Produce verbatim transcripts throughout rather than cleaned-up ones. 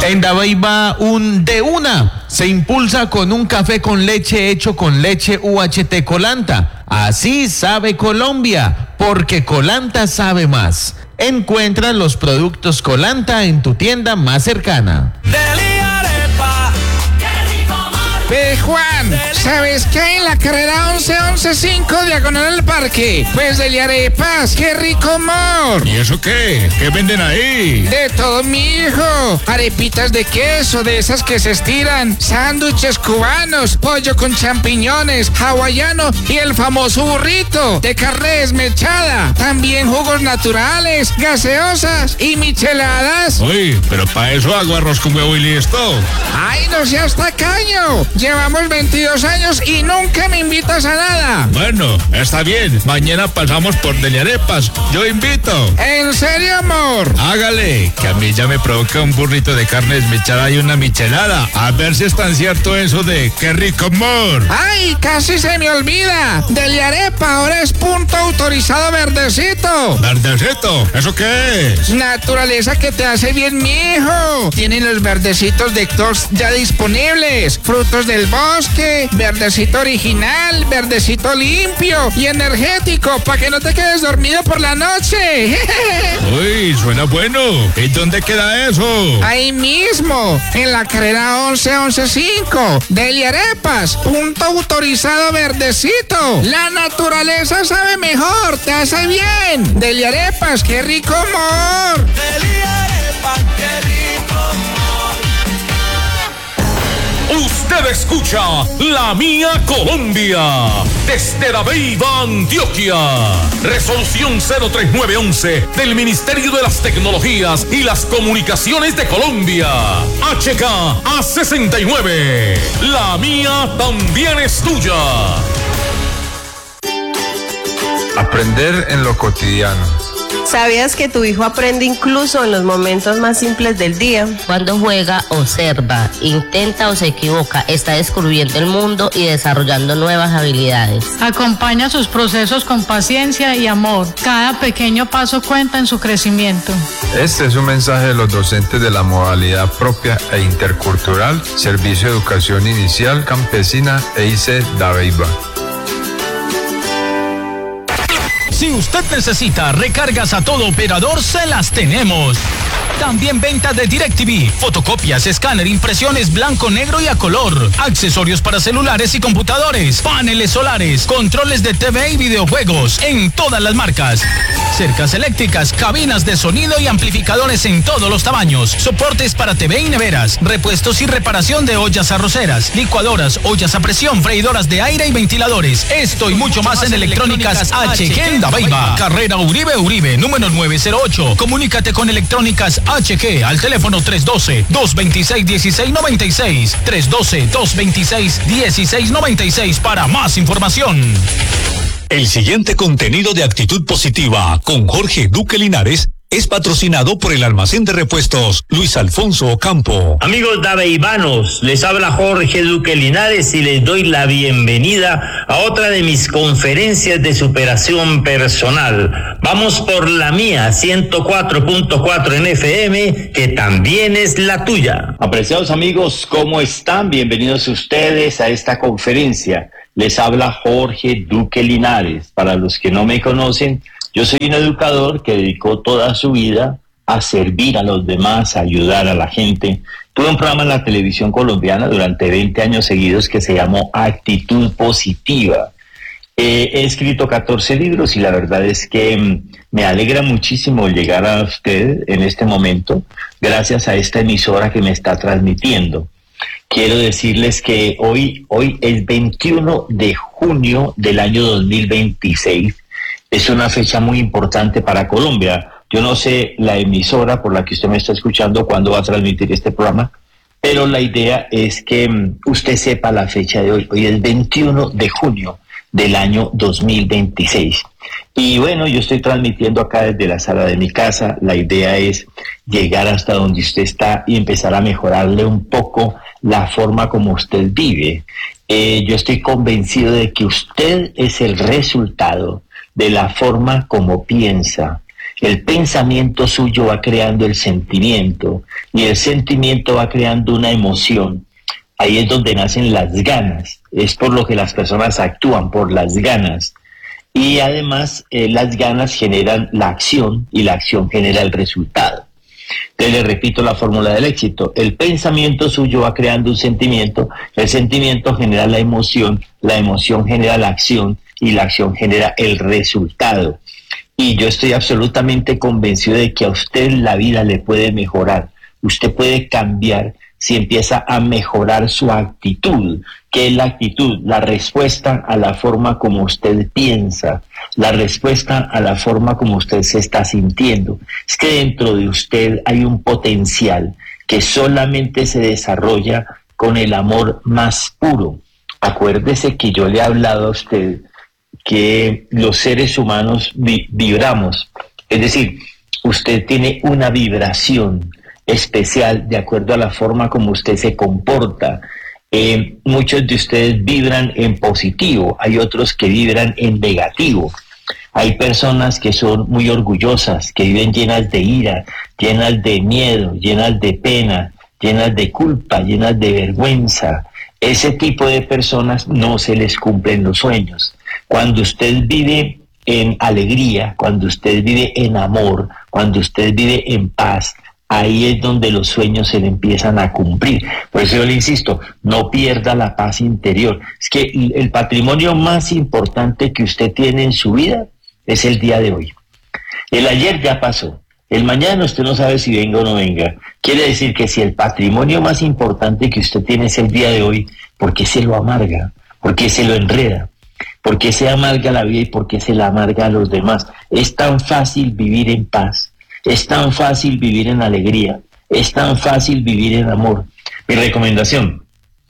En Dabeiba, un de una se impulsa con un café con leche hecho con leche U H T Colanta. Así sabe Colombia, porque Colanta sabe más. Encuentra los productos Colanta en tu tienda más cercana. Eh, Juan, ¿sabes qué hay en la carrera once once cinco diagonal al parque? Pues de arepas, qué rico amor. ¿Y eso qué? ¿Qué venden ahí? De todo, mijo. Arepitas de queso, de esas que se estiran, sándwiches cubanos, pollo con champiñones, hawaiano y el famoso burrito de carne desmechada. También jugos naturales, gaseosas y micheladas. Uy, pero para eso hago arroz con huevo y listo. Ay, no seas tacaño. Llevamos veintidós años y nunca me invitas a nada. Bueno, está bien. Mañana pasamos por Deliarepas. Yo invito. ¿En serio, amor? Hágale, que a mí ya me provoca un burrito de carne desmechada y una michelada. A ver si es tan cierto eso de qué rico amor. Ay, casi se me olvida. Deliarepa ahora es punto autorizado verdecito. ¿Verdecito? ¿Eso qué es? Naturaleza que te hace bien, mijo. Tienen los verdecitos de Ctos ya disponibles. Frutos del bosque, verdecito original, verdecito limpio y energético, para que no te quedes dormido por la noche. Uy, suena bueno. ¿Y dónde queda eso? Ahí mismo, en la carrera once once cinco, Deliarepas, punto autorizado verdecito. La naturaleza sabe mejor, te hace bien. Deliarepas, qué rico amor. Deliarepas, qué rico amor. Usted escucha La Mía Colombia desde Dabeiba, Antioquia. Resolución cero tres nueve once del Ministerio de las Tecnologías y las Comunicaciones de Colombia. H K A sesenta y nueve. La mía también es tuya. Aprender en lo cotidiano. ¿Sabías que tu hijo aprende incluso en los momentos más simples del día? Cuando juega, observa, intenta o se equivoca, está descubriendo el mundo y desarrollando nuevas habilidades. Acompaña sus procesos con paciencia y amor. Cada pequeño paso cuenta en su crecimiento. Este es un mensaje de los docentes de la modalidad propia e intercultural, Servicio de Educación Inicial Campesina e I C E Dabeiba. Si usted necesita recargas a todo operador, se las tenemos. También venta de DirecTV, fotocopias, escáner, impresiones blanco, negro y a color, accesorios para celulares y computadores, paneles solares, controles de T V y videojuegos en todas las marcas, cercas eléctricas, cabinas de sonido y amplificadores en todos los tamaños, soportes para T V y neveras, repuestos y reparación de ollas arroceras, licuadoras, ollas a presión, freidoras de aire y ventiladores. Esto y mucho más en Electrónicas H G en Dabeiba, carrera Uribe Uribe, número nueve cero ocho. Comunícate con Electrónicas H G al teléfono tres uno dos, dos dos seis, uno seis nueve seis, tres uno dos, dos dos seis, uno seis nueve seis para más información. El siguiente contenido de Actitud Positiva con Jorge Duque Linares es patrocinado por el almacén de repuestos Luis Alfonso Ocampo. Amigos dabeibanos, les habla Jorge Duque Linares y les doy la bienvenida a otra de mis conferencias de superación personal. Vamos por la mía, ciento cuatro punto cuatro en F M, que también es la tuya. Apreciados amigos, ¿cómo están? Bienvenidos ustedes a esta conferencia. Les habla Jorge Duque Linares. Para los que no me conocen, yo soy un educador que dedicó toda su vida a servir a los demás, a ayudar a la gente. Tuve un programa en la televisión colombiana durante veinte años seguidos que se llamó Actitud Positiva. Eh, he escrito catorce libros y la verdad es que mm, me alegra muchísimo llegar a usted en este momento, gracias a esta emisora que me está transmitiendo. Quiero decirles que hoy, hoy es veintiuno de junio del año dos mil veintiséis. Es una fecha muy importante para Colombia. Yo no sé la emisora por la que usted me está escuchando cuándo va a transmitir este programa, pero la idea es que um, usted sepa la fecha de hoy. Hoy es veintiuno de junio del año dos mil veintiséis. Y bueno, yo estoy transmitiendo acá desde la sala de mi casa. La idea es llegar hasta donde usted está y empezar a mejorarle un poco la forma como usted vive. Eh, yo estoy convencido de que usted es el resultado de la forma como piensa. El pensamiento suyo va creando el sentimiento y el sentimiento va creando una emoción. Ahí es donde nacen las ganas. Es por lo que las personas actúan, por las ganas. Y además eh, las ganas generan la acción y la acción genera el resultado. Entonces le repito la fórmula del éxito. El pensamiento suyo va creando un sentimiento, el sentimiento genera la emoción, la emoción genera la acción y la acción genera el resultado. Y yo estoy absolutamente convencido de que a usted la vida le puede mejorar. Usted puede cambiar si empieza a mejorar su actitud. ¿Qué es la actitud? La respuesta a la forma como usted piensa, la respuesta a la forma como usted se está sintiendo. Es que dentro de usted hay un potencial que solamente se desarrolla con el amor más puro. Acuérdese que yo le he hablado a usted que los seres humanos vi- vibramos, es decir, usted tiene una vibración especial de acuerdo a la forma como usted se comporta. Eh, muchos de ustedes vibran en positivo, hay otros que vibran en negativo. Hay personas que son muy orgullosas, que viven llenas de ira, llenas de miedo, llenas de pena, llenas de culpa, llenas de vergüenza. Ese tipo de personas no se les cumplen los sueños. Cuando usted vive en alegría, cuando usted vive en amor, cuando usted vive en paz, ahí es donde los sueños se le empiezan a cumplir. Por eso yo le insisto, no pierda la paz interior. Es que el patrimonio más importante que usted tiene en su vida es el día de hoy. El ayer ya pasó. El mañana usted no sabe si venga o no venga. Quiere decir que si el patrimonio más importante que usted tiene es el día de hoy, ¿por qué se lo amarga? ¿Por qué se lo enreda? ¿Por qué se amarga la vida y por qué se la amarga a los demás? Es tan fácil vivir en paz. Es tan fácil vivir en alegría, es tan fácil vivir en amor. Mi recomendación,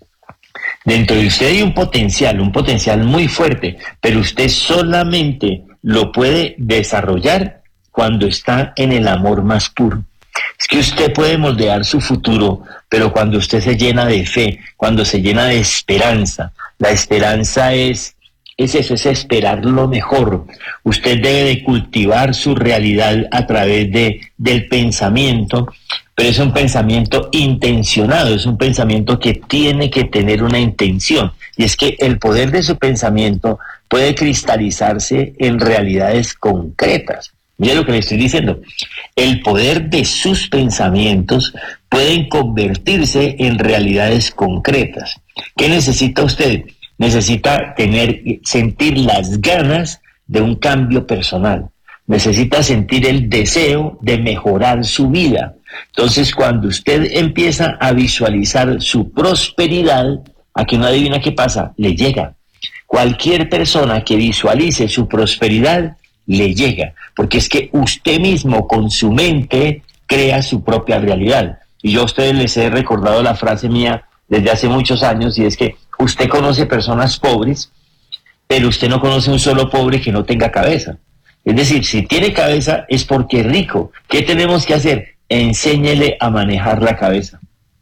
dentro de usted hay un potencial, un potencial muy fuerte, pero usted solamente lo puede desarrollar cuando está en el amor más puro. Es que usted puede moldear su futuro, pero cuando usted se llena de fe, cuando se llena de esperanza. La esperanza es... Es eso, es esperar lo mejor. Usted debe de cultivar su realidad a través de, del pensamiento, pero es un pensamiento intencionado, es un pensamiento que tiene que tener una intención. Y es que el poder de su pensamiento puede cristalizarse en realidades concretas. Mire lo que le estoy diciendo. El poder de sus pensamientos pueden convertirse en realidades concretas. ¿Qué necesita usted? Necesita tener, sentir las ganas de un cambio personal. Necesita sentir el deseo de mejorar su vida. Entonces, cuando usted empieza a visualizar su prosperidad, aquí no adivina qué pasa, le llega. Cualquier persona que visualice su prosperidad, le llega. Porque es que usted mismo con su mente crea su propia realidad. Y yo a ustedes les he recordado la frase mía desde hace muchos años, y es que usted conoce personas pobres, pero usted no conoce un solo pobre que no tenga cabeza. Es decir, si tiene cabeza es porque es rico. ¿Qué tenemos que hacer? Enséñele a manejar la cabeza.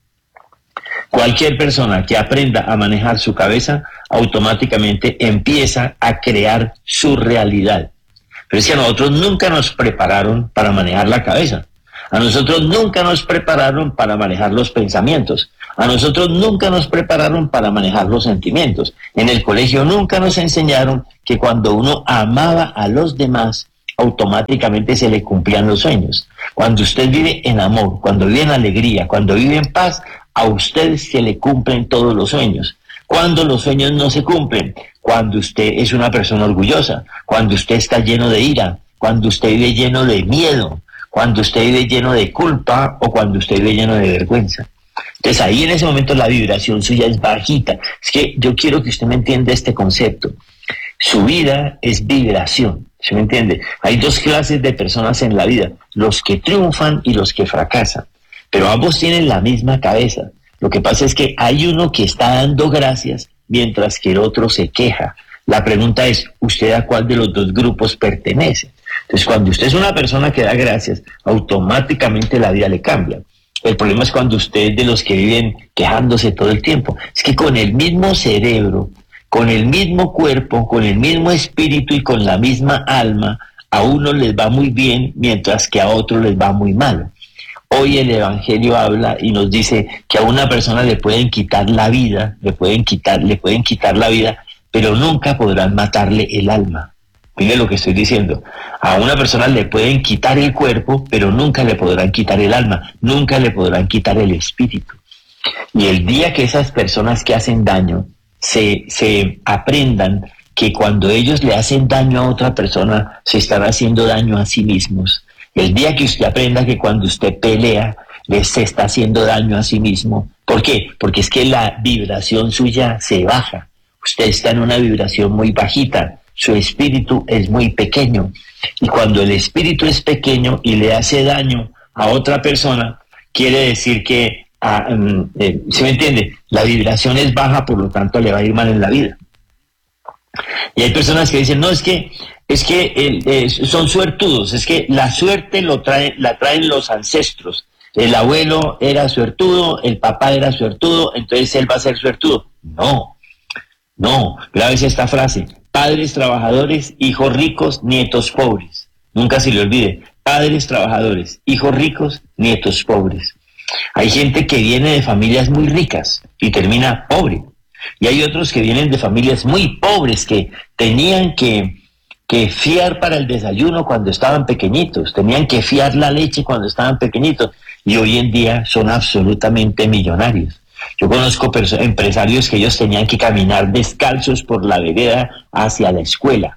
Cualquier persona que aprenda a manejar su cabeza, automáticamente empieza a crear su realidad. Pero es que a nosotros nunca nos prepararon para manejar la cabeza. A nosotros nunca nos prepararon para manejar los pensamientos. A nosotros nunca nos prepararon para manejar los sentimientos. En el colegio nunca nos enseñaron que cuando uno amaba a los demás, automáticamente se le cumplían los sueños. Cuando usted vive en amor, cuando vive en alegría, cuando vive en paz, a usted se le cumplen todos los sueños. Cuando los sueños no se cumplen, cuando usted es una persona orgullosa, cuando usted está lleno de ira, cuando usted vive lleno de miedo, cuando usted vive lleno de culpa o cuando usted vive lleno de vergüenza. Entonces ahí en ese momento la vibración suya es bajita. Es que yo quiero que usted me entienda este concepto. Su vida es vibración, ¿se me entiende? Hay dos clases de personas en la vida, los que triunfan y los que fracasan, pero ambos tienen la misma cabeza. Lo que pasa es que hay uno que está dando gracias mientras que el otro se queja. La pregunta es, ¿usted a cuál de los dos grupos pertenece? Entonces, cuando usted es una persona que da gracias, automáticamente la vida le cambia. El problema es cuando usted es de los que viven quejándose todo el tiempo. Es que con el mismo cerebro, con el mismo cuerpo, con el mismo espíritu y con la misma alma, a unos les va muy bien, mientras que a otros les va muy mal. Hoy el Evangelio habla y nos dice que a una persona le pueden quitar la vida, le pueden quitar, le pueden quitar la vida, pero nunca podrán matarle el alma. Mire lo que estoy diciendo. A una persona le pueden quitar el cuerpo, pero nunca le podrán quitar el alma, nunca le podrán quitar el espíritu. Y el día que esas personas que hacen daño se, se aprendan que cuando ellos le hacen daño a otra persona, se están haciendo daño a sí mismos. El día que usted aprenda que cuando usted pelea, le se está haciendo daño a sí mismo. ¿Por qué? Porque es que la vibración suya se baja. Usted está en una vibración muy bajita. Su espíritu es muy pequeño. Y cuando el espíritu es pequeño y le hace daño a otra persona, quiere decir que, ah, eh, ¿se me entiende? La vibración es baja, por lo tanto le va a ir mal en la vida. Y hay personas que dicen, no, es que es que el, eh, son suertudos, es que la suerte lo trae, la traen los ancestros. El abuelo era suertudo, el papá era suertudo, entonces él va a ser suertudo. No, no, grávese esta frase: padres trabajadores, hijos ricos, nietos pobres. Nunca se le olvide: padres trabajadores, hijos ricos, nietos pobres. Hay gente que viene de familias muy ricas y termina pobre. Y hay otros que vienen de familias muy pobres que tenían que, que fiar para el desayuno cuando estaban pequeñitos, tenían que fiar la leche cuando estaban pequeñitos, y hoy en día son absolutamente millonarios. Yo conozco empresarios que ellos tenían que caminar descalzos por la vereda hacia la escuela,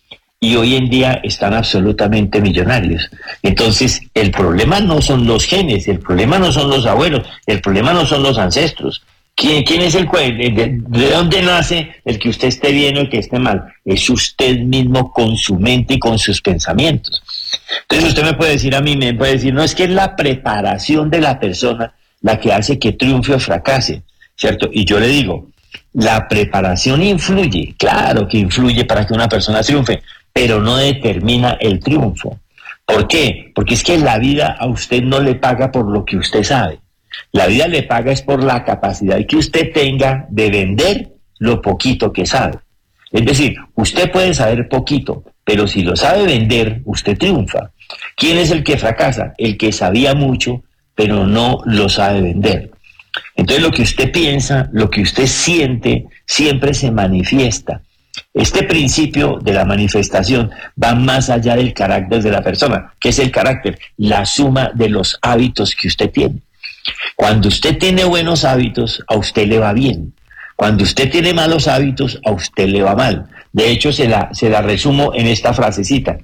y hoy en día están absolutamente millonarios. Entonces, el problema no son los genes, el problema no son los abuelos, el problema no son los ancestros. ¿Quién, quién es el de, de, de dónde nace el que usted esté bien o el que esté mal? Es usted mismo con su mente y con sus pensamientos. Entonces usted me puede decir a mí, me puede decir, no, es que es la preparación de la persona la que hace que triunfe o fracase, ¿cierto? Y yo le digo, la preparación influye, claro que influye para que una persona triunfe, pero no determina el triunfo. ¿Por qué? Porque es que la vida a usted no le paga por lo que usted sabe. La vida le paga es por la capacidad que usted tenga de vender lo poquito que sabe. Es decir, usted puede saber poquito, pero si lo sabe vender, usted triunfa. ¿Quién es el que fracasa? El que sabía mucho, pero no lo sabe vender. Entonces lo que usted piensa, lo que usted siente, siempre se manifiesta. Este principio de la manifestación va más allá del carácter de la persona. ¿Qué es el carácter? La suma de los hábitos que usted tiene. Cuando usted tiene buenos hábitos, a usted le va bien. Cuando usted tiene malos hábitos, a usted le va mal. De hecho, se la, se la resumo en esta frasecita.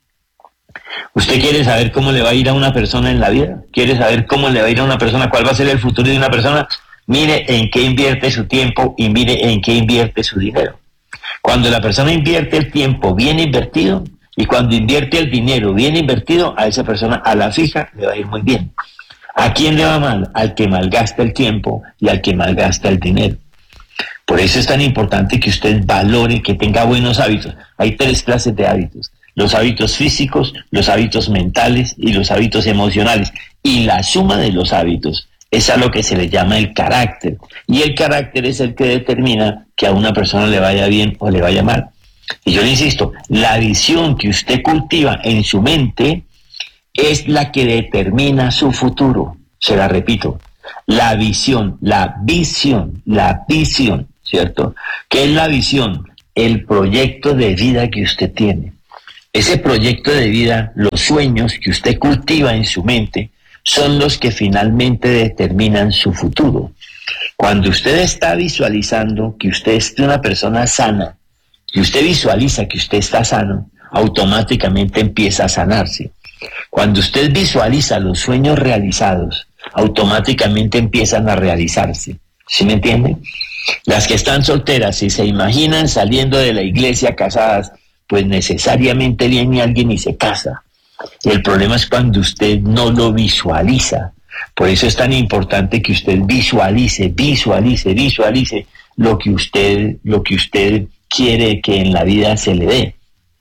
¿Usted quiere saber cómo le va a ir a una persona en la vida? ¿Quiere saber cómo le va a ir a una persona? ¿Cuál va a ser el futuro de una persona? Mire en qué invierte su tiempo y mire en qué invierte su dinero. Cuando la persona invierte el tiempo bien invertido y cuando invierte el dinero bien invertido, a esa persona a la fija le va a ir muy bien. ¿A quién le va mal? Al que malgasta el tiempo y al que malgasta el dinero. Por eso es tan importante que usted valore, que tenga buenos hábitos. Hay tres clases de hábitos: los hábitos físicos, los hábitos mentales y los hábitos emocionales. Y la suma de los hábitos es a lo que se le llama el carácter. Y el carácter es el que determina que a una persona le vaya bien o le vaya mal. Y yo le insisto, la visión que usted cultiva en su mente es la que determina su futuro. Se la repito, la visión, la visión, la visión, ¿cierto? ¿Qué es la visión? El proyecto de vida que usted tiene. Ese proyecto de vida, los sueños que usted cultiva en su mente, son los que finalmente determinan su futuro. Cuando usted está visualizando que usted es una persona sana, y usted visualiza que usted está sano, automáticamente empieza a sanarse. Cuando usted visualiza los sueños realizados, automáticamente empiezan a realizarse. ¿Sí me entiende? Las que están solteras, si se imaginan saliendo de la iglesia casadas, pues necesariamente viene alguien y se casa. El problema es cuando usted no lo visualiza. Por eso es tan importante que usted visualice, visualice, visualice lo que usted, lo que usted quiere que en la vida se le dé.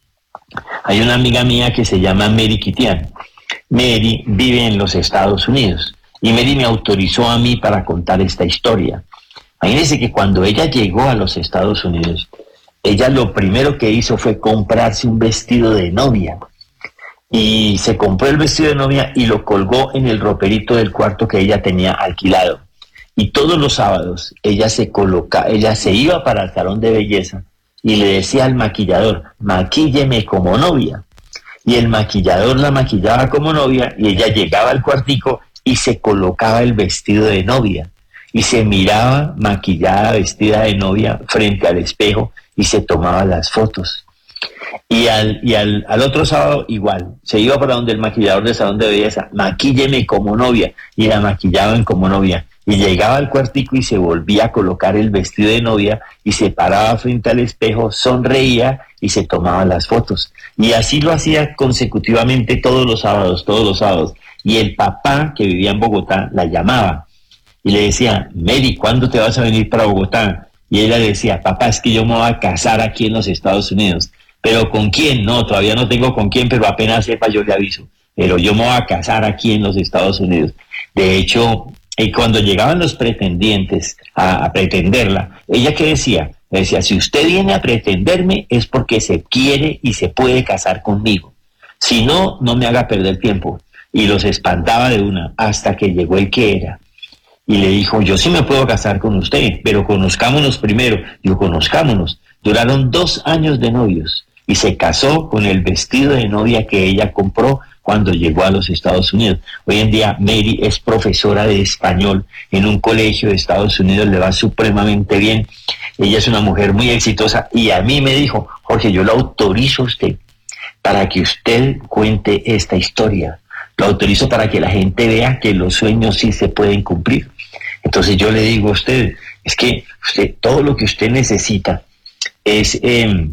Hay una amiga mía que se llama Mary Kitian. Mary vive en los Estados Unidos y Mary me autorizó a mí para contar esta historia. Imagínense que cuando ella llegó a los Estados Unidos, ella lo primero que hizo fue comprarse un vestido de novia. y se compró el vestido de novia y lo colgó en el roperito del cuarto que ella tenía alquilado. Y todos los sábados ella se coloca, ella se iba para el salón de belleza y le decía al maquillador, maquílleme como novia. Y el maquillador la maquillaba como novia y ella llegaba al cuartico y se colocaba el vestido de novia. Y se miraba maquillada, vestida de novia frente al espejo y se tomaba las fotos. Y al, y al, al otro sábado igual, se iba para donde el maquillador del salón de belleza, maquílleme como novia, y la maquillaban como novia. Y llegaba al cuartico y se volvía a colocar el vestido de novia y se paraba frente al espejo, sonreía y se tomaba las fotos. Y así lo hacía consecutivamente todos los sábados, todos los sábados. Y el papá, que vivía en Bogotá, la llamaba y le decía, Mary, ¿cuándo te vas a venir para Bogotá? Y ella le decía, papá, es que yo me voy a casar aquí en los Estados Unidos. ¿Pero con quién? No, todavía no tengo con quién, pero apenas sepa yo le aviso. Pero yo me voy a casar aquí en los Estados Unidos. De hecho, y cuando llegaban los pretendientes a, a pretenderla, ¿ella qué decía? Le decía, si usted viene a pretenderme es porque se quiere y se puede casar conmigo. Si no, no me haga perder tiempo. Y los espantaba de una, hasta que llegó el que era. Y le dijo, yo sí me puedo casar con usted, pero conozcámonos primero. Digo, conozcámonos. Duraron dos años de novios y se casó con el vestido de novia que ella compró cuando llegó a los Estados Unidos. Hoy en día Mary es profesora de español en un colegio de Estados Unidos, le va supremamente bien. Ella es una mujer muy exitosa y a mí me dijo, Jorge, yo lo autorizo a usted para que usted cuente esta historia. Lo autorizo para que la gente vea que los sueños sí se pueden cumplir. Entonces yo le digo a usted, es que usted, todo lo que usted necesita es eh,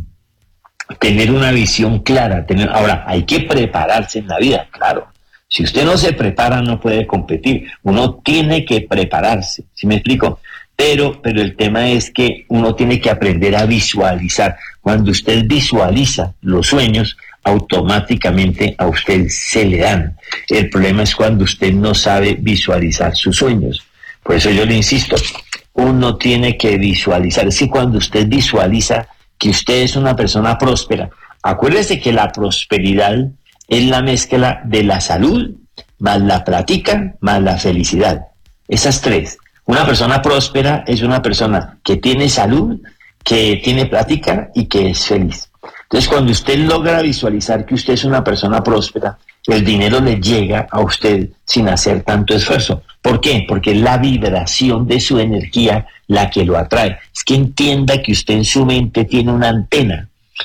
tener una visión clara. Tener, ahora, hay que prepararse en la vida, claro. Si usted no se prepara, no puede competir. Uno tiene que prepararse, ¿sí me explico? Pero, pero el tema es que uno tiene que aprender a visualizar. Cuando usted visualiza los sueños, automáticamente a usted se le dan. El problema es cuando usted no sabe visualizar sus sueños. Por eso yo le insisto, uno tiene que visualizar. Es que cuando usted visualiza que usted es una persona próspera, acuérdese que la prosperidad es la mezcla de la salud, más la plática, más la felicidad. Esas tres. Una persona próspera es una persona que tiene salud, que tiene plática y que es feliz. Entonces, cuando usted logra visualizar que usted es una persona próspera, el dinero le llega a usted sin hacer tanto esfuerzo. ¿Por qué? Porque es la vibración de su energía la que lo atrae. Es que entienda que usted en su mente tiene una antena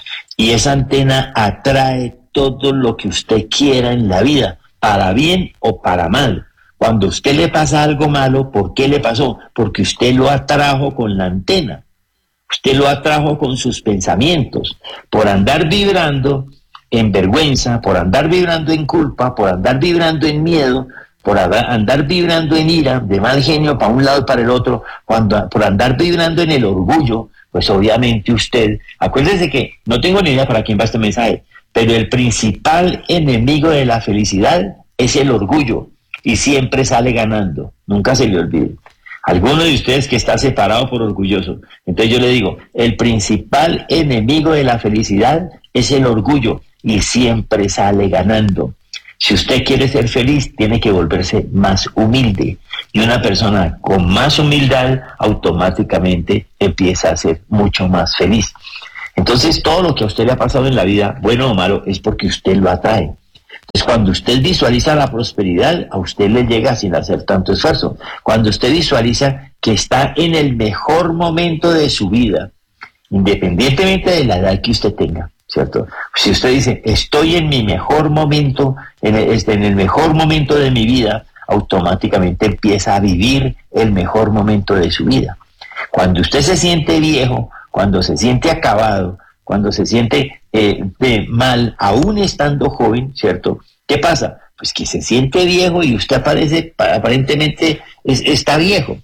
y esa antena atrae todo lo que usted quiera en la vida, para bien o para mal. Cuando a usted le pasa algo malo, ¿por qué le pasó? Porque usted lo atrajo con la antena. Usted lo atrajo con sus pensamientos. Por andar vibrando en vergüenza, por andar vibrando en culpa, por andar vibrando en miedo, por andar vibrando en ira, de mal genio para un lado y para el otro, cuando, por andar vibrando en el orgullo, pues obviamente usted, acuérdese que no tengo ni idea para quién va este mensaje, pero el principal enemigo de la felicidad es el orgullo y siempre sale ganando, nunca se le olvide. Alguno de ustedes que está separado por orgulloso, entonces yo le digo, el principal enemigo de la felicidad es el orgullo y siempre sale ganando. Si usted quiere ser feliz, tiene que volverse más humilde. Y una persona con más humildad automáticamente empieza a ser mucho más feliz. Entonces, todo lo que a usted le ha pasado en la vida, bueno o malo, es porque usted lo atrae. Entonces, cuando usted visualiza la prosperidad, a usted le llega sin hacer tanto esfuerzo. Cuando usted visualiza que está en el mejor momento de su vida, independientemente de la edad que usted tenga, ¿cierto? Si usted dice, estoy en mi mejor momento, en el, en el mejor momento de mi vida, automáticamente empieza a vivir el mejor momento de su vida. Cuando usted se siente viejo, cuando se siente acabado, cuando se siente eh, de mal, aún estando joven, ¿cierto? ¿Qué pasa? Pues que se siente viejo y usted aparece, aparentemente es, está viejo.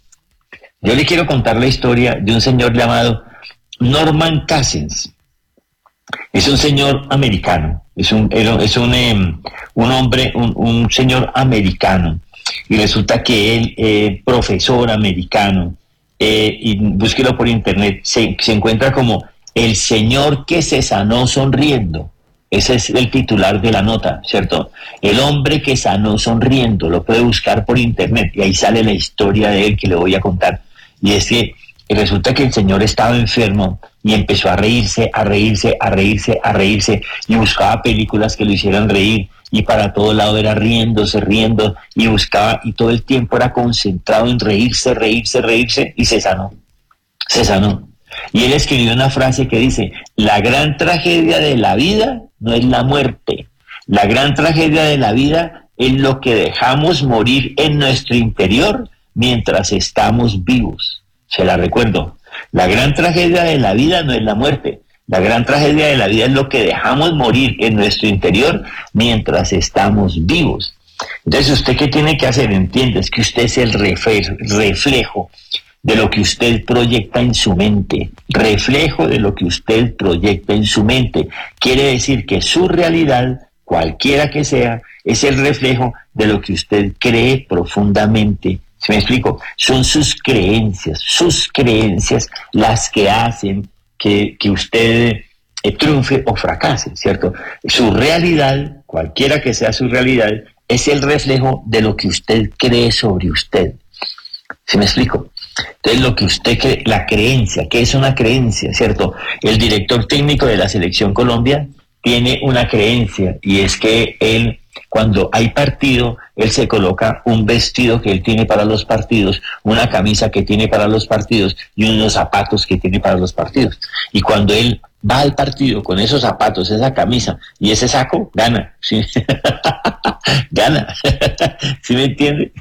Yo le quiero contar la historia de un señor llamado Norman Cousins. Es un señor americano, es un, es un, eh, un hombre, un, un señor americano, y resulta que él, eh, profesor americano, eh, y búsquelo por internet, se, se encuentra como el señor que se sanó sonriendo. Ese es el titular de la nota, ¿cierto? El hombre que sanó sonriendo, lo puede buscar por internet y ahí sale la historia de él que le voy a contar. Y es que resulta que el señor estaba enfermo y empezó a reírse, a reírse, a reírse, a reírse y buscaba películas que lo hicieran reír y para todo lado era riéndose, riendo y buscaba y todo el tiempo era concentrado en reírse, reírse, reírse y se sanó, se sanó. Y él escribió una frase que dice, la gran tragedia de la vida no es la muerte, la gran tragedia de la vida es lo que dejamos morir en nuestro interior mientras estamos vivos. Se la recuerdo, la gran tragedia de la vida no es la muerte, la gran tragedia de la vida es lo que dejamos morir en nuestro interior mientras estamos vivos. Entonces, ¿usted qué tiene que hacer? Entiende, es que usted es el reflejo de lo que usted proyecta en su mente, reflejo de lo que usted proyecta en su mente. Quiere decir que su realidad, cualquiera que sea, es el reflejo de lo que usted cree profundamente. ¿Se me explico? Son sus creencias, sus creencias las que hacen que, que usted eh, triunfe o fracase, ¿cierto? Su realidad, cualquiera que sea su realidad, es el reflejo de lo que usted cree sobre usted. ¿Se me explico? Entonces, lo que usted cree, la creencia, ¿qué es una creencia, cierto? El director técnico de la Selección Colombia tiene una creencia y es que él, cuando hay partido, él se coloca un vestido que él tiene para los partidos, una camisa que tiene para los partidos y unos zapatos que tiene para los partidos. Y cuando él va al partido con esos zapatos, esa camisa y ese saco, gana, ¿sí? Gana. ¿Sí me entiende?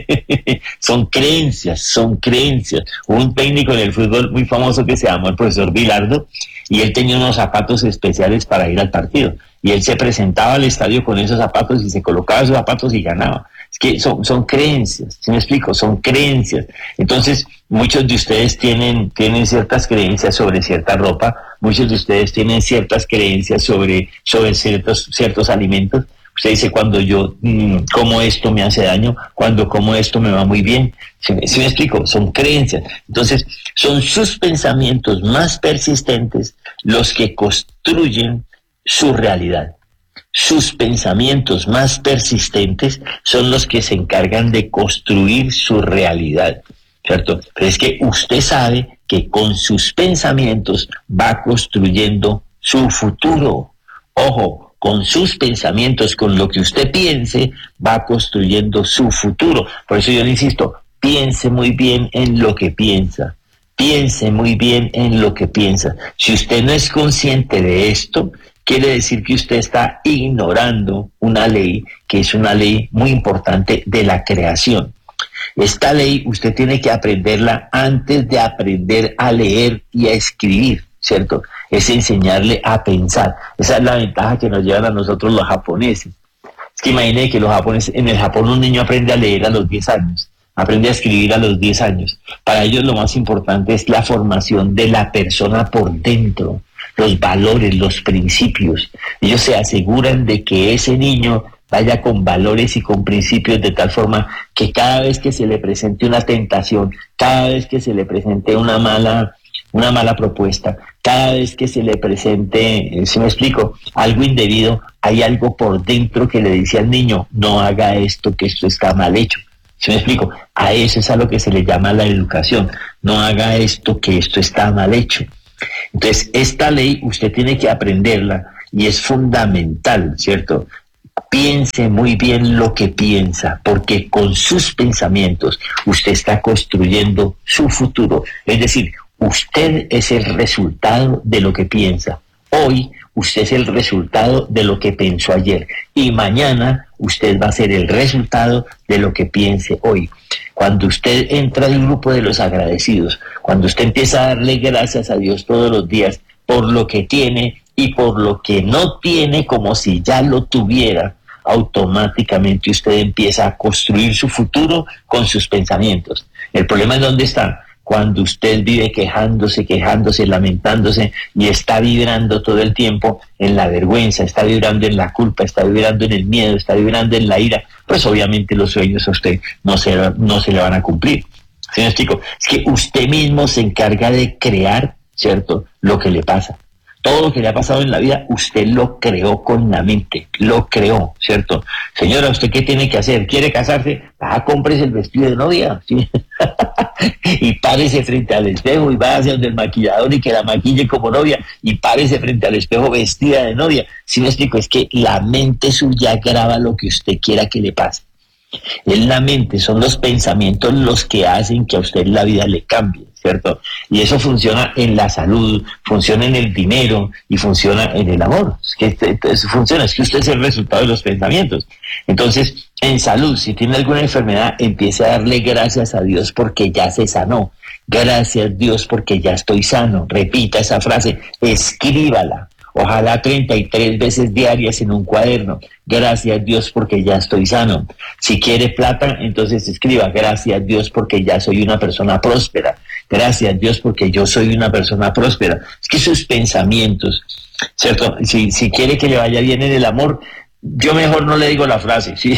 Son creencias, son creencias. Hubo un técnico en el fútbol muy famoso que se llamó el profesor Bilardo y él tenía unos zapatos especiales para ir al partido. Y él se presentaba al estadio con esos zapatos y se colocaba esos zapatos y ganaba. Es que son, son creencias, ¿sí me explico? Son creencias. Entonces, muchos de ustedes tienen, tienen ciertas creencias sobre cierta ropa, muchos de ustedes tienen ciertas creencias sobre, sobre ciertos, ciertos alimentos. Usted dice, cuando yo mmm, como esto me hace daño, cuando como esto me va muy bien. ¿Sí, sí me explico? Son creencias. Entonces, son sus pensamientos más persistentes los que construyen su realidad. Sus pensamientos más persistentes son los que se encargan de construir su realidad, ¿cierto? Pero es que usted sabe que con sus pensamientos va construyendo su futuro. Ojo, con sus pensamientos, con lo que usted piense, va construyendo su futuro. Por eso yo le insisto, piense muy bien en lo que piensa. Piense muy bien en lo que piensa. Si usted no es consciente de esto, quiere decir que usted está ignorando una ley que es una ley muy importante de la creación. Esta ley usted tiene que aprenderla antes de aprender a leer y a escribir, ¿cierto? Es enseñarle a pensar. Esa es la ventaja que nos llevan a nosotros los japoneses. Es que imagine que los japoneses, en el Japón un niño aprende a leer a los diez años, aprende a escribir a los diez años. Para ellos lo más importante es la formación de la persona por dentro, los valores, los principios. Ellos se aseguran de que ese niño vaya con valores y con principios de tal forma que cada vez que se le presente una tentación, cada vez que se le presente una mala, una mala propuesta, cada vez que se le presente, si me explico, algo indebido, hay algo por dentro que le dice al niño, no haga esto, que esto está mal hecho. ¿Sí me explico? A eso es a lo que se le llama la educación. No haga esto, que esto está mal hecho. Entonces, esta ley usted tiene que aprenderla y es fundamental, ¿cierto? Piense muy bien lo que piensa, porque con sus pensamientos usted está construyendo su futuro. Es decir, usted es el resultado de lo que piensa. Hoy usted es el resultado de lo que pensó ayer y mañana usted va a ser el resultado de lo que piense hoy. Cuando usted entra al grupo de los agradecidos, cuando usted empieza a darle gracias a Dios todos los días por lo que tiene y por lo que no tiene, como si ya lo tuviera, automáticamente usted empieza a construir su futuro con sus pensamientos. El problema es dónde está. Cuando usted vive quejándose, quejándose, lamentándose y está vibrando todo el tiempo en la vergüenza, está vibrando en la culpa, está vibrando en el miedo, está vibrando en la ira, pues obviamente los sueños a usted no se, no se le van a cumplir. ¿Sí me explico? Es que usted mismo se encarga de crear, ¿cierto?, lo que le pasa. Todo lo que le ha pasado en la vida, usted lo creó con la mente, lo creó, ¿cierto? Señora, ¿usted qué tiene que hacer? ¿Quiere casarse? Ah, cómprese el vestido de novia, ¿sí? Y párese frente al espejo y vaya hacia donde el maquillador y que la maquille como novia y párese frente al espejo vestida de novia. Si me explico, es que la mente suya graba lo que usted quiera que le pase. Es la mente, son los pensamientos los que hacen que a usted la vida le cambie, ¿cierto? Y eso funciona en la salud, funciona en el dinero y funciona en el amor. Es que eso funciona, es que usted es el resultado de los pensamientos. Entonces, en salud, si tiene alguna enfermedad, empiece a darle gracias a Dios porque ya se sanó. Gracias Dios porque ya estoy sano. Repita esa frase, escríbala. Ojalá treinta y tres veces diarias en un cuaderno. Gracias Dios porque ya estoy sano. Si quiere plata, entonces escriba, gracias Dios porque ya soy una persona próspera. Gracias Dios porque yo soy una persona próspera. Es que sus pensamientos, ¿cierto? Si, si quiere que le vaya bien en el amor, yo mejor no le digo la frase, ¿sí?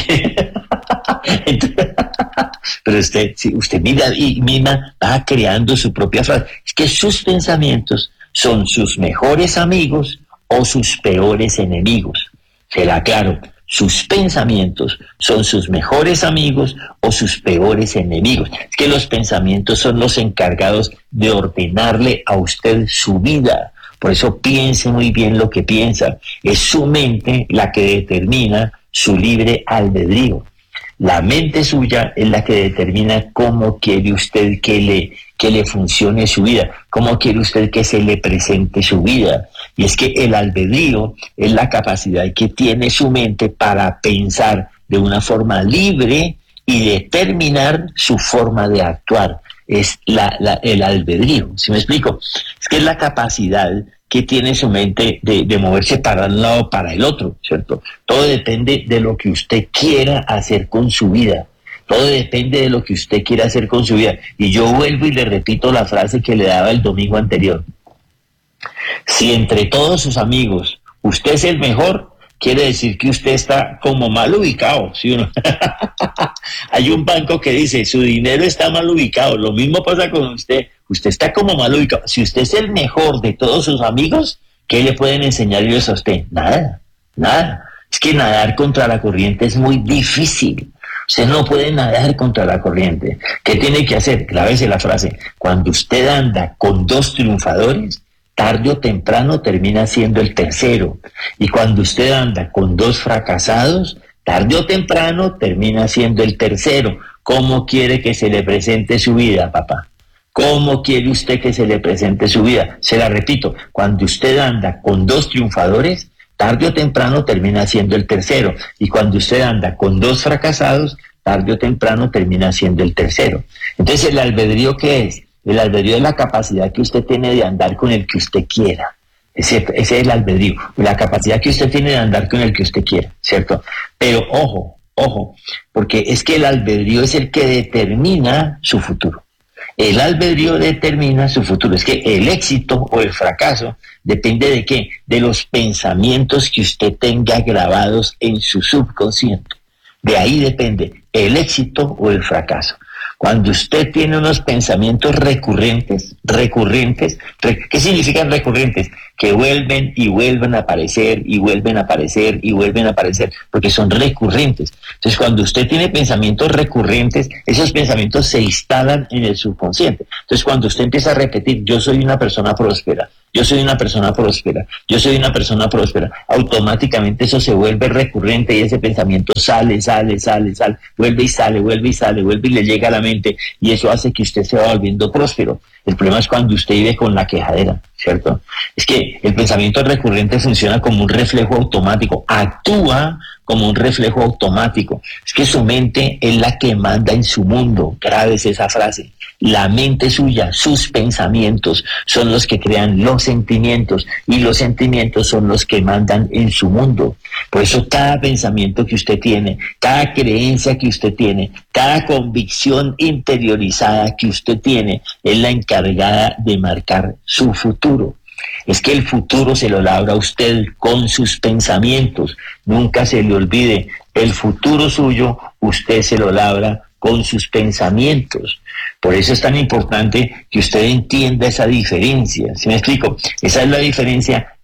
Entonces, pero usted, si usted mira y misma va creando su propia frase. Es que sus pensamientos son sus mejores amigos o sus peores enemigos. Se la aclaro, sus pensamientos son sus mejores amigos o sus peores enemigos. Es que los pensamientos son los encargados de ordenarle a usted su vida. Por eso piense muy bien lo que piensa. Es su mente la que determina su libre albedrío. La mente suya es la que determina cómo quiere usted que le, que le funcione su vida, cómo quiere usted que se le presente su vida. Y es que el albedrío es la capacidad que tiene su mente para pensar de una forma libre y determinar su forma de actuar. Es la, la, el albedrío, ¿sí me explico? Es que es la capacidad que tiene su mente de, de moverse para un lado o para el otro, ¿cierto? Todo depende de lo que usted quiera hacer con su vida. Todo depende de lo que usted quiera hacer con su vida. Y yo vuelvo y le repito la frase que le daba el domingo anterior. Si entre todos sus amigos usted es el mejor, quiere decir que usted está como mal ubicado, ¿sí o no? Hay un banco que dice, su dinero está mal ubicado. Lo mismo pasa con usted. Usted está como mal ubicado. Si usted es el mejor de todos sus amigos, ¿qué le pueden enseñar ellos a usted? Nada, nada. Es que nadar contra la corriente es muy difícil. Usted no puede nadar contra la corriente. ¿Qué tiene que hacer? Clávese la frase. Cuando usted anda con dos triunfadores, tarde o temprano termina siendo el tercero. Y cuando usted anda con dos fracasados, tarde o temprano termina siendo el tercero. ¿Cómo quiere que se le presente su vida, papá? ¿Cómo quiere usted que se le presente su vida? Se la repito, cuando usted anda con dos triunfadores, tarde o temprano termina siendo el tercero. Y cuando usted anda con dos fracasados, tarde o temprano termina siendo el tercero. Entonces, ¿el albedrío qué es? El albedrío es la capacidad que usted tiene de andar con el que usted quiera. Ese, ese es el albedrío, la capacidad que usted tiene de andar con el que usted quiera, ¿cierto? Pero ojo, ojo, porque es que el albedrío es el que determina su futuro. El albedrío determina su futuro. Es que el éxito o el fracaso depende de qué? De los pensamientos que usted tenga grabados en su subconsciente. De ahí depende el éxito o el fracaso. Cuando usted tiene unos pensamientos recurrentes, recurrentes, ¿qué significan recurrentes? Que vuelven y vuelven a aparecer, y vuelven a aparecer, y vuelven a aparecer, porque son recurrentes. Entonces, cuando usted tiene pensamientos recurrentes, esos pensamientos se instalan en el subconsciente. Entonces, cuando usted empieza a repetir, yo soy una persona próspera, yo soy una persona próspera, yo soy una persona próspera, automáticamente eso se vuelve recurrente y ese pensamiento sale, sale, sale, sale, vuelve y sale, vuelve y sale, vuelve y le llega a la mente, y eso hace que usted se va volviendo próspero. El problema es cuando usted vive con la quejadera, ¿cierto? Es que el pensamiento recurrente funciona como un reflejo automático, actúa como un reflejo automático. Es que su mente es la que manda en su mundo. Grábese esa frase. La mente suya, sus pensamientos son los que crean los sentimientos, y los sentimientos son los que mandan en su mundo. Por eso cada pensamiento que usted tiene, cada creencia que usted tiene, cada convicción interiorizada que usted tiene es la encargada de marcar su futuro. Es que el futuro se lo labra usted con sus pensamientos. Nunca se le olvide, el futuro suyo usted se lo labra con sus pensamientos. Por eso es tan importante que usted entienda esa diferencia. ¿Sí me explico? Esa es la diferencia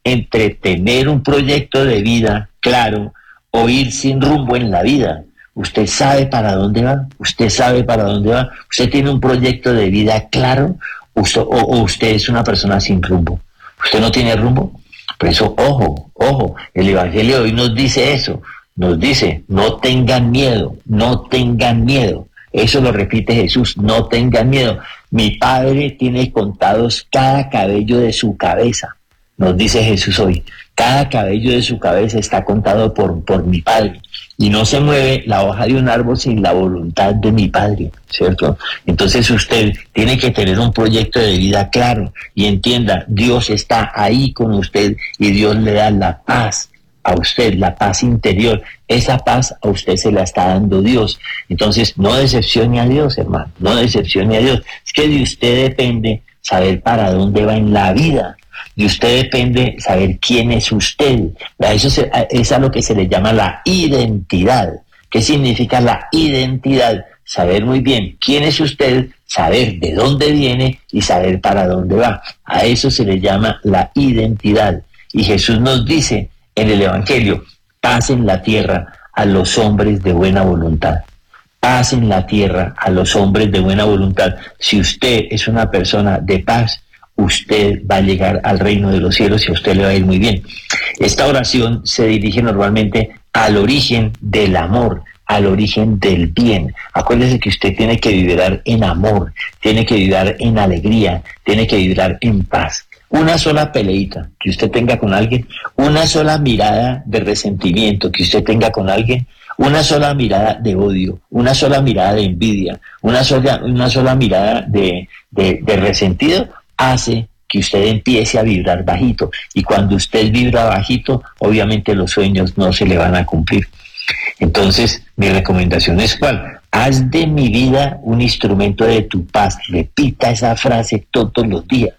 entre tener un proyecto de vida claro o ir sin rumbo en la vida. Usted sabe para dónde va, usted sabe para dónde va, usted tiene un proyecto de vida claro usted, o, o usted es una persona sin rumbo. ¿Usted no tiene rumbo? Por eso, ojo, ojo, el Evangelio de hoy nos dice eso, nos dice, no tengan miedo, no tengan miedo. Eso lo repite Jesús, no tengan miedo. Mi Padre tiene contados cada cabello de su cabeza, nos dice Jesús hoy. Cada cabello de su cabeza está contado por, por mi Padre. Y no se mueve la hoja de un árbol sin la voluntad de mi Padre, ¿cierto? Entonces usted tiene que tener un proyecto de vida claro y entienda, Dios está ahí con usted y Dios le da la paz a usted, la paz interior. Esa paz a usted se la está dando Dios. Entonces no decepcione a Dios, hermano, no decepcione a Dios. Es que de usted depende saber para dónde va en la vida. De usted depende saber quién es usted. Eso se, es a lo que se le llama la identidad. ¿Qué significa la identidad? Saber muy bien quién es usted, saber de dónde viene y saber para dónde va. A eso se le llama la identidad. Y Jesús nos dice en el Evangelio, paz en la tierra a los hombres de buena voluntad. Paz en la tierra a los hombres de buena voluntad. Si usted es una persona de paz, usted va a llegar al reino de los cielos y a usted le va a ir muy bien. Esta oración se dirige normalmente al origen del amor, al origen del bien. Acuérdese que usted tiene que vibrar en amor, tiene que vibrar en alegría, tiene que vibrar en paz. Una sola peleita que usted tenga con alguien, una sola mirada de resentimiento que usted tenga con alguien, una sola mirada de odio, una sola mirada de envidia, una sola, una sola mirada de, de, de resentido, hace que usted empiece a vibrar bajito. Y cuando usted vibra bajito, obviamente los sueños no se le van a cumplir. Entonces, mi recomendación es ¿cuál? Haz de mi vida un instrumento de tu paz. Repita esa frase todos los días.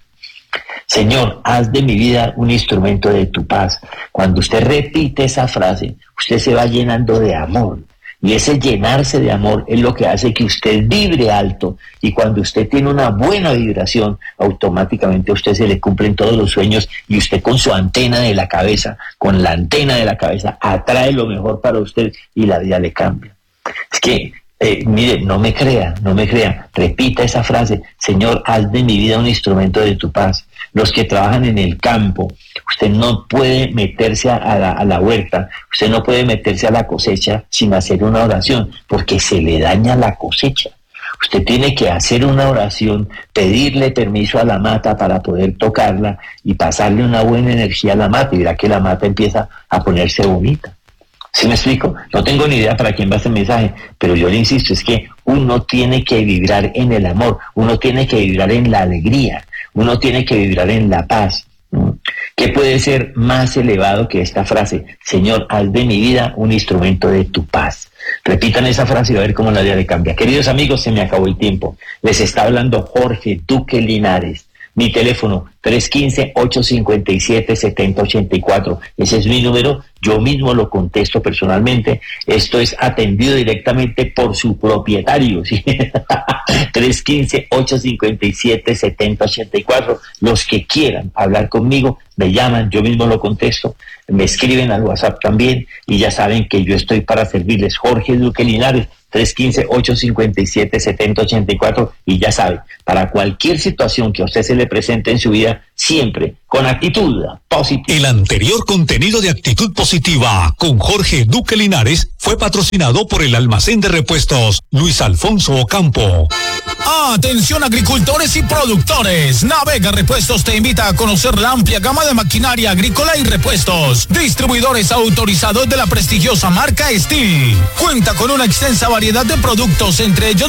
Señor, haz de mi vida un instrumento de tu paz. Cuando usted repite esa frase, usted se va llenando de amor. Y ese llenarse de amor es lo que hace que usted vibre alto. Y cuando usted tiene una buena vibración, automáticamente a usted se le cumplen todos los sueños y usted con su antena de la cabeza, con la antena de la cabeza, atrae lo mejor para usted y la vida le cambia. Es que, eh, mire, no me crea, no me crea. Repita esa frase, Señor, haz de mi vida un instrumento de tu paz. Los que trabajan en el campo, usted no puede meterse a la, a la huerta, usted no puede meterse a la cosecha sin hacer una oración, porque se le daña la cosecha. Usted tiene que hacer una oración, pedirle permiso a la mata para poder tocarla y pasarle una buena energía a la mata, y verá que la mata empieza a ponerse bonita. ¿Sí me explico? No tengo ni idea para quién va este mensaje, pero yo le insisto, es que uno tiene que vibrar en el amor, uno tiene que vibrar en la alegría, uno tiene que vibrar en la paz. ¿Qué puede ser más elevado que esta frase? Señor, haz de mi vida un instrumento de tu paz. Repitan esa frase y a ver cómo la vida le cambia. Queridos amigos, se me acabó el tiempo. Les está hablando Jorge Duque Linares. Mi teléfono tres uno cinco, ocho cinco siete, siete cero ocho cuatro. Ese es mi número. Yo mismo lo contesto personalmente. Esto es atendido directamente por su propietario, ¿sí? tres uno cinco, ocho cinco siete, siete cero ocho cuatro. Los que quieran hablar conmigo, me llaman, yo mismo lo contesto. Me escriben al WhatsApp también y ya saben que yo estoy para servirles. Jorge Duque Linares, tres uno cinco, ocho cinco siete, siete cero ocho cuatro. Y ya saben, para cualquier situación que a usted se le presente en su vida, siempre con actitud positiva. El anterior contenido de Actitud Positiva con Jorge Duque Linares fue patrocinado por el almacén de repuestos Luis Alfonso Ocampo. Atención agricultores y productores, Navega Repuestos te invita a conocer la amplia gama de maquinaria agrícola y repuestos, distribuidores autorizados de la prestigiosa marca Steel. Cuenta con una extensa variedad de productos, entre ellos